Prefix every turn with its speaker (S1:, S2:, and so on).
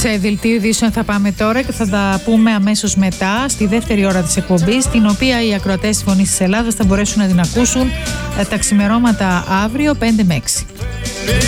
S1: Σε δελτίο ειδήσεων θα πάμε τώρα και θα τα πούμε αμέσως μετά, στη δεύτερη ώρα της εκπομπής, την οποία οι ακροατές της Φωνής της Ελλάδας θα μπορέσουν να την ακούσουν τα ξημερώματα αύριο 5 με 6.